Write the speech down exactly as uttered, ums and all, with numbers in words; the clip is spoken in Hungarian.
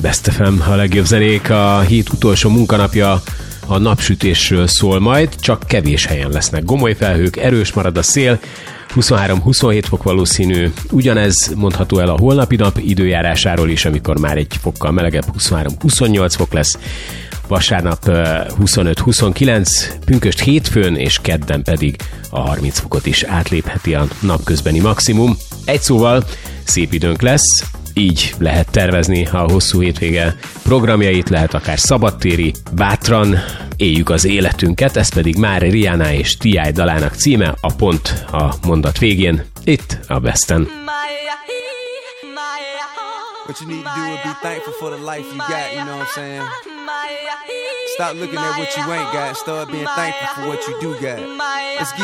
Best ef em, a legjobb zenék. A hét utolsó munkanapja a napsütésről szól majd, csak kevés helyen lesznek gomoly felhők, erős marad a szél, huszonhárom-huszonhét fok valószínű. Ugyanez mondható el a holnapi nap időjárásáról is, amikor már egy fokkal melegebb, huszonhárom-huszonnyolc fok lesz. Vasárnap huszonöt-huszonkilenc, pünkösd hétfőn, és kedden pedig a harminc fokot is átlépheti a napközbeni maximum. Egy szóval szép időnk lesz, így lehet tervezni a hosszú hétvége programjait, lehet akár szabadtéri, bátran éljük az életünket, ez pedig már Rihanna és té i dalának címe, a pont a mondat végén, itt a Besten. What you need to do is be thankful for the life you got, you know what I'm saying? Stop looking at what you ain't got, start being thankful for what you do got. Let's get